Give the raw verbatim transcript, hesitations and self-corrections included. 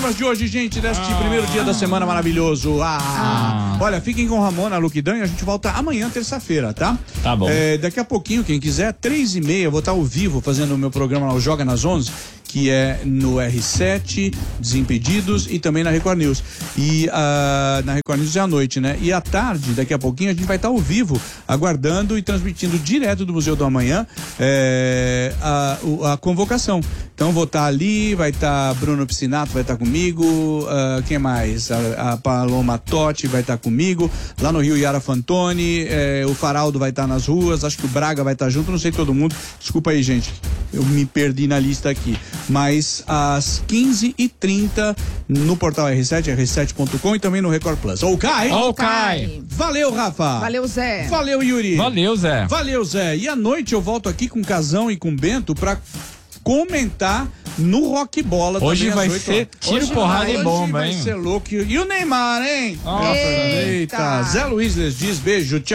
de hoje, gente, deste ah. primeiro dia da semana maravilhoso. Ah. ah. Olha, fiquem com Ramona, Luquidan, e a gente volta amanhã, terça-feira, tá? Tá bom. É, daqui a pouquinho, quem quiser, três e meia, eu vou estar ao vivo fazendo o meu programa lá, o Joga nas onze, que é no R sete, Desimpedidos, e também na Record News. E uh, na Record News é à noite, né? E à tarde, daqui a pouquinho, a gente vai estar ao vivo, aguardando e transmitindo direto do Museu do Amanhã é, a, a convocação. Então vou estar ali, vai estar Bruno Piscinato, vai estar comigo, uh, quem mais? A, a Paloma Totti vai estar comigo, lá no Rio Yara Fantoni, é, o Faraldo vai estar nas ruas, acho que o Braga vai estar junto, não sei todo mundo, desculpa aí, gente, eu me perdi na lista aqui. Mas às quinze e trinta no portal R sete, R sete ponto com e também no Record Plus. Ok? Ok. Valeu, Rafa. Valeu, Zé. Valeu, Yuri. Valeu, Zé. Valeu, Zé. E à noite eu volto aqui com Casão e com Bento pra comentar no Rock Bola. Hoje vai ser tiro, porrada e bomba, hein? Hoje vai ser louco. E o Neymar, hein? Nossa, eita. Eita. Zé Luiz les diz beijo, tchau.